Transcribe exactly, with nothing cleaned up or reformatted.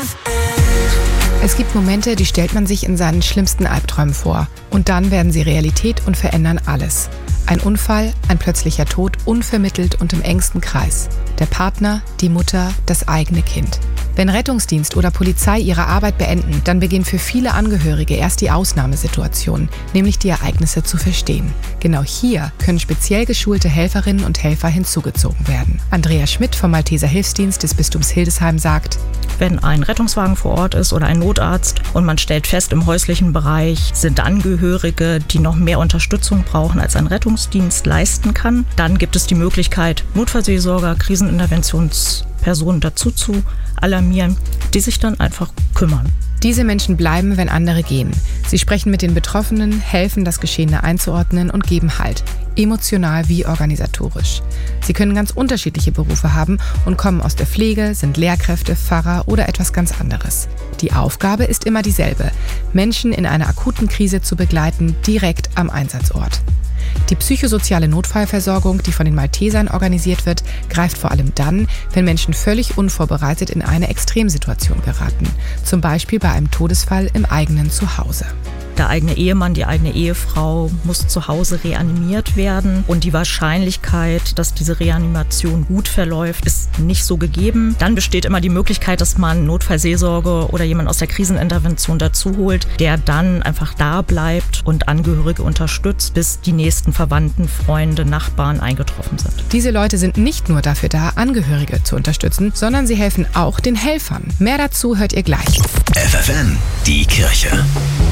Es gibt Momente, die stellt man sich in seinen schlimmsten Albträumen vor. Und dann werden sie Realität und verändern alles. Ein Unfall, ein plötzlicher Tod, unvermittelt und im engsten Kreis. Der Partner, die Mutter, das eigene Kind. Wenn Rettungsdienst oder Polizei ihre Arbeit beenden, dann beginnt für viele Angehörige erst die Ausnahmesituation, nämlich die Ereignisse zu verstehen. Genau hier können speziell geschulte Helferinnen und Helfer hinzugezogen werden. Andrea Schmidt vom Malteser Hilfsdienst des Bistums Hildesheim sagt: Wenn ein Rettungswagen vor Ort ist oder ein Notarzt und man stellt fest, im häuslichen Bereich sind Angehörige, die noch mehr Unterstützung brauchen, als ein Rettungsdienst leisten kann, dann gibt es die Möglichkeit, Notfallseelsorger, Kriseninterventionspersonen dazu zu alarmieren, die sich dann einfach kümmern. Diese Menschen bleiben, wenn andere gehen. Sie sprechen mit den Betroffenen, helfen, das Geschehene einzuordnen und geben Halt, emotional wie organisatorisch. Sie können ganz unterschiedliche Berufe haben und kommen aus der Pflege, sind Lehrkräfte, Pfarrer oder etwas ganz anderes. Die Aufgabe ist immer dieselbe: Menschen in einer akuten Krise zu begleiten, direkt am Einsatzort. Die psychosoziale Notfallversorgung, die von den Maltesern organisiert wird, greift vor allem dann, wenn Menschen völlig unvorbereitet in eine Extremsituation geraten. Zum Beispiel bei einem Todesfall im eigenen Zuhause. Der eigene Ehemann, die eigene Ehefrau muss zu Hause reanimiert werden und die Wahrscheinlichkeit, dass diese Reanimation gut verläuft, ist nicht so gegeben. Dann besteht immer die Möglichkeit, dass man Notfallseelsorge oder jemand aus der Krisenintervention dazu holt, der dann einfach da bleibt und Angehörige unterstützt, bis die nächsten Verwandten, Freunde, Nachbarn eingetroffen sind. Diese Leute sind nicht nur dafür da, Angehörige zu unterstützen, sondern sie helfen auch den Helfern. Mehr dazu hört ihr gleich. F F N, die Kirche.